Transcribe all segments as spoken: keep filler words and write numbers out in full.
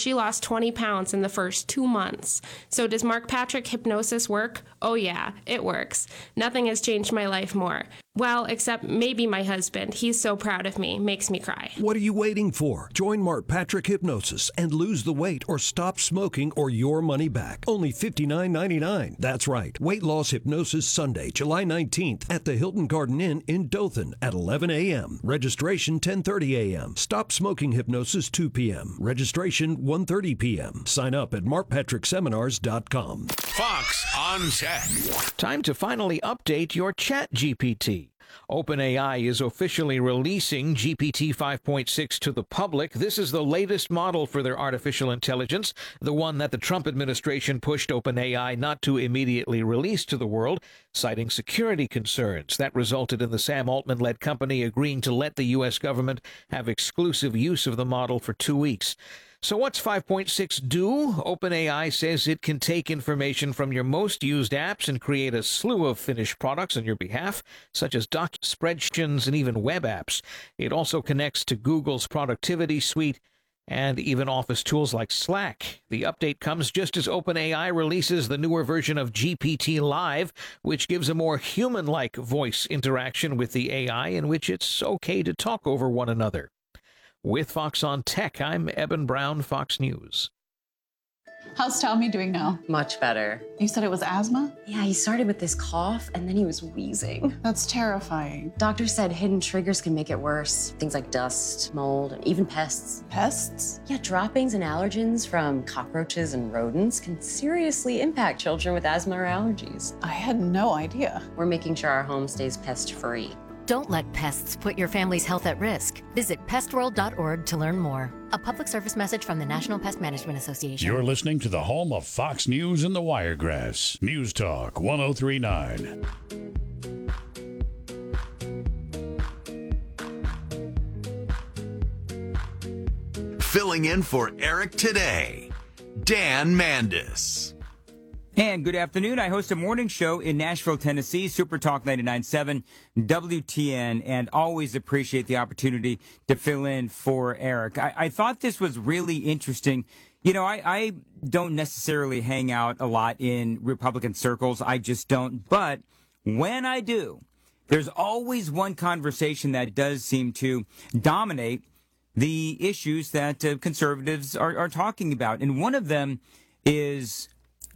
she lost twenty pounds in the first two months. So does Mark Patrick hypnosis work? Oh yeah, it works. Nothing has changed my life more. Well, except maybe my husband. He's so proud of me. Makes me cry. What are you waiting for? Join Mark Patrick Hypnosis and lose the weight or stop smoking or your money back. Only fifty-nine ninety-nine. That's right. Weight Loss Hypnosis Sunday, July nineteenth at the Hilton Garden Inn in Dothan at eleven a.m. Registration ten thirty a.m. Stop Smoking Hypnosis two p.m. Registration one thirty p.m. Sign up at mark patrick seminars dot com. Fox on Tech. Time to finally update your Chat G P T. OpenAI is officially releasing G P T five point six to the public. This is the latest model for their artificial intelligence, the one that the Trump administration pushed OpenAI not to immediately release to the world, citing security concerns. That resulted in the Sam Altman-led company agreeing to let the U S government have exclusive use of the model for two weeks. So what's five point six do? OpenAI says it can take information from your most used apps and create a slew of finished products on your behalf, such as doc, spreadsheets, and even web apps. It also connects to Google's productivity suite and even Office tools like Slack. The update comes just as OpenAI releases the newer version of G P T Live, which gives a more human-like voice interaction with the A I in which it's okay to talk over one another. With Fox on Tech, I'm Eben Brown, Fox News. How's Tommy doing now? Much better. You said it was asthma? Yeah, he started with this cough, and then he was wheezing. That's terrifying. Doctor said hidden triggers can make it worse. Things like dust, mold, and even pests. Pests? Yeah, droppings and allergens from cockroaches and rodents can seriously impact children with asthma or allergies. I had no idea. We're making sure our home stays pest-free. Don't let pests put your family's health at risk. Visit pest world dot org to learn more. A public service message from the National Pest Management Association. You're listening to the home of Fox News and the Wiregrass. News Talk one oh three point nine. Filling in for Eric today, Dan Mandis. And good afternoon. I host a morning show in Nashville, Tennessee, Super Talk ninety-nine point seven, W T N, and always appreciate the opportunity to fill in for Eric. I, I thought this was really interesting. You know, I, I don't necessarily hang out a lot in Republican circles. I just don't. But when I do, there's always one conversation that does seem to dominate the issues that uh, conservatives are, are talking about. And one of them is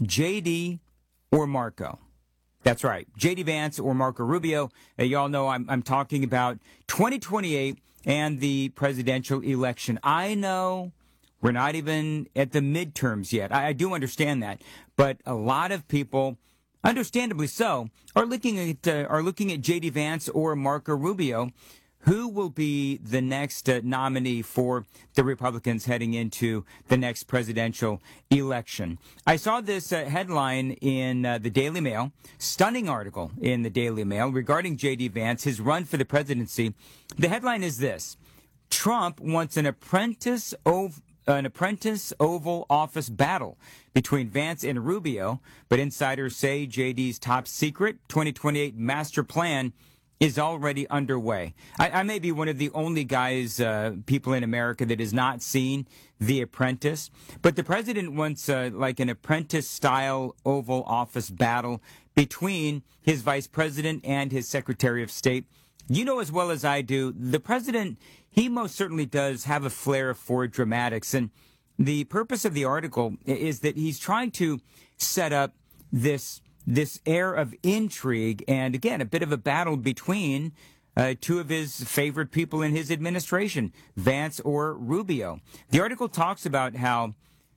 J D or Marco. That's right. J D Vance or Marco Rubio. Uh, y'all know I'm, I'm talking about twenty twenty-eight and the presidential election. I know we're not even at the midterms yet. I, I do understand that. But a lot of people, understandably so, are looking at uh, are looking at J D Vance or Marco Rubio. Who will be the next uh, nominee for the Republicans heading into the next presidential election? I saw this uh, headline in uh, the Daily Mail, stunning article in the Daily Mail regarding J D Vance, his run for the presidency. The headline is this: Trump wants an apprentice ov- an apprentice Oval Office battle between Vance and Rubio, but insiders say J D's top secret twenty twenty-eight master plan is already underway. I, I may be one of the only guys, uh, people in America that has not seen The Apprentice, but the president wants uh, like an apprentice-style Oval Office battle between his vice president and his secretary of state. You know as well as I do, the president, he most certainly does have a flair for dramatics, and the purpose of the article is that he's trying to set up this this air of intrigue and, again, a bit of a battle between uh, two of his favorite people in his administration, Vance or Rubio. The article talks about how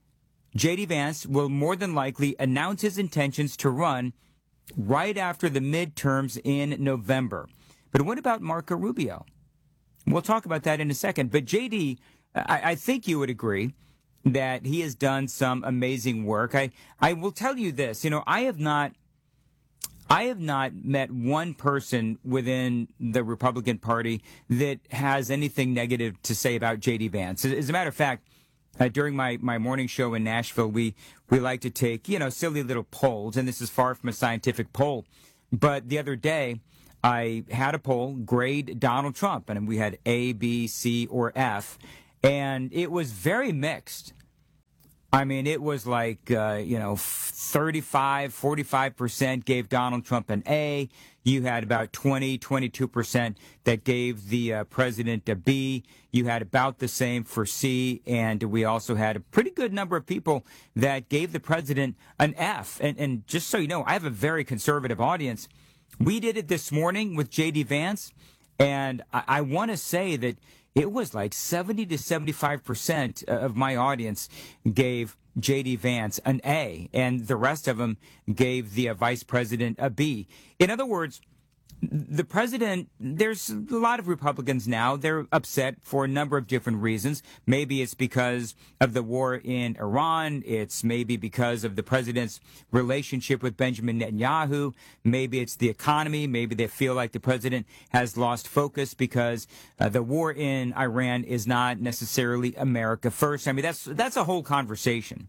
J D Vance will more than likely announce his intentions to run right after the midterms in November. But what about Marco Rubio? We'll talk about that in a second. But J D, I, I think you would agree that he has done some amazing work. I, I will tell you this, you know, I have not, I have not met one person within the Republican Party that has anything negative to say about J D Vance. As a matter of fact, uh, during my, my morning show in Nashville, we, we like to take, you know, silly little polls, and this is far from a scientific poll. But the other day, I had a poll, grade Donald Trump, and we had A, B, C, or F. And it was very mixed. I mean, it was like, uh, you know, thirty-five, forty-five percent gave Donald Trump an A. You had about twenty, twenty-two percent that gave the uh, president a B. You had about the same for C. And we also had a pretty good number of people that gave the president an F. And, and just so you know, I have a very conservative audience. We did it this morning with J D Vance. And I, I want to say that it was like seventy to seventy-five percent of my audience gave J D Vance an A, and the rest of them gave the uh, vice president a B. In other words, the president, there's a lot of Republicans now, they're upset for a number of different reasons. Maybe it's because of the war in Iran. It's maybe because of the president's relationship with Benjamin Netanyahu. Maybe it's the economy. Maybe they feel like the president has lost focus because uh, the war in Iran is not necessarily America first. I mean, that's, that's a whole conversation.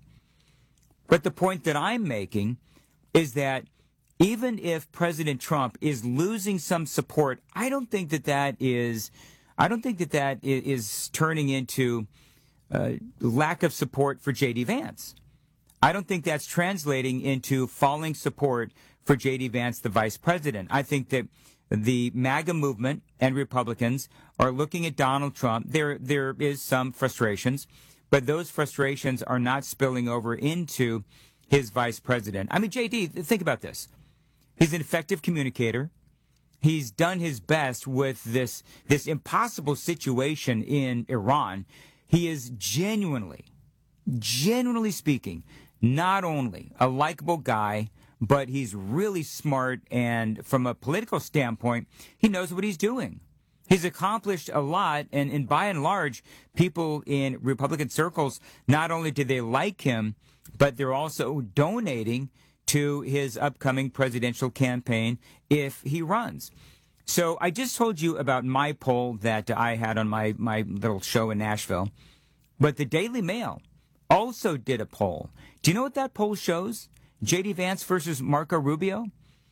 But the point that I'm making is that even if President Trump is losing some support, I don't think that that is, I don't think that that is turning into uh, lack of support for J D Vance. I don't think that's translating into falling support for J D Vance, the vice president. I think that the MAGA movement and Republicans are looking at Donald Trump. There, there is some frustrations, but those frustrations are not spilling over into his vice president. I mean, J D, think about this. He's an effective communicator. He's done his best with this, this impossible situation in Iran. He is genuinely, genuinely speaking, not only a likable guy, but he's really smart. And from a political standpoint, he knows what he's doing. He's accomplished a lot. And, and by and large, people in Republican circles, not only do they like him, but they're also donating to his upcoming presidential campaign if he runs. So I just told you about my poll that I had on my, my little show in Nashville. But the Daily Mail also did a poll. Do you know what that poll shows? J D Vance versus Marco Rubio?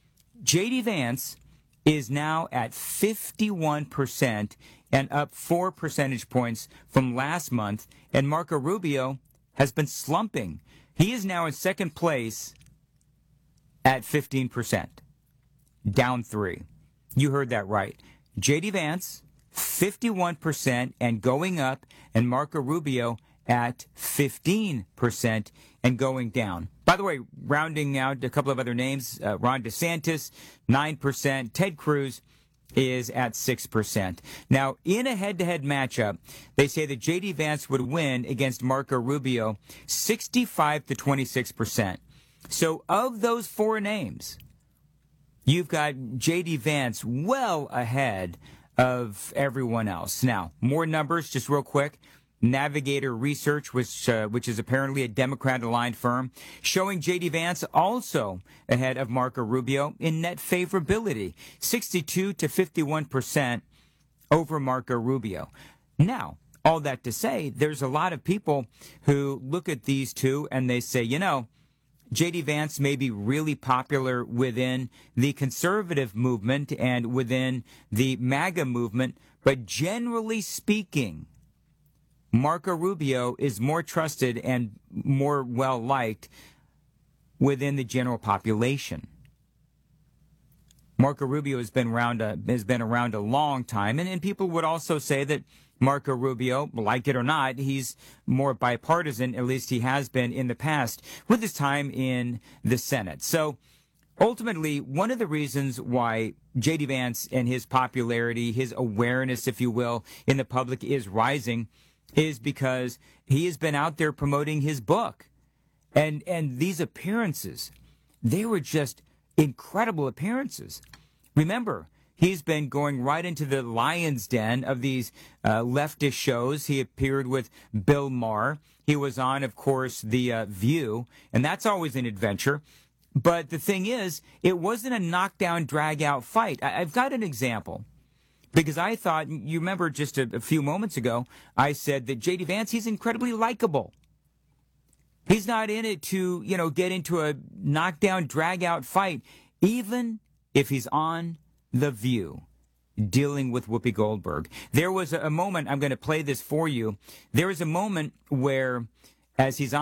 J D Vance is now at fifty-one percent and up four percentage points from last month. And Marco Rubio has been slumping. He is now in second place at fifteen percent, down three. You heard that right. J D Vance, fifty-one percent and going up, and Marco Rubio at fifteen percent and going down. By the way, rounding out a couple of other names, uh, Ron DeSantis, nine percent. Ted Cruz is at six percent. Now, in a head-to-head matchup, they say that J D Vance would win against Marco Rubio sixty-five to twenty-six percent. So of those four names, you've got J D Vance well ahead of everyone else. Now, more numbers, just real quick. Navigator Research, which uh, which is apparently a Democrat-aligned firm, showing J D Vance also ahead of Marco Rubio in net favorability, sixty-two to fifty-one percent over Marco Rubio. Now, all that to say, there's a lot of people who look at these two and they say, you know, J D Vance may be really popular within the conservative movement and within the MAGA movement, but generally speaking, Marco Rubio is more trusted and more well-liked within the general population. Marco Rubio has been around a, has been around a long time, and, and people would also say that Marco Rubio, like it or not, he's more bipartisan, at least he has been in the past, with his time in the Senate. So ultimately, one of the reasons why J D Vance and his popularity, his awareness, if you will, in the public is rising is because he has been out there promoting his book. And and these appearances, they were just incredible appearances. Remember, he's been going right into the lion's den of these uh, leftist shows. He appeared with Bill Maher. He was on, of course, The uh, View, and that's always an adventure. But the thing is, it wasn't a knockdown, drag-out fight. I- I've got an example. Because I thought, you remember just a, a few moments ago, I said that J D Vance, he's incredibly likable. He's not in it to, you know, get into a knockdown, drag-out fight, even if he's on The View dealing with Whoopi Goldberg. There was a, a moment, I'm going to play this for you. There was a moment where, as he's on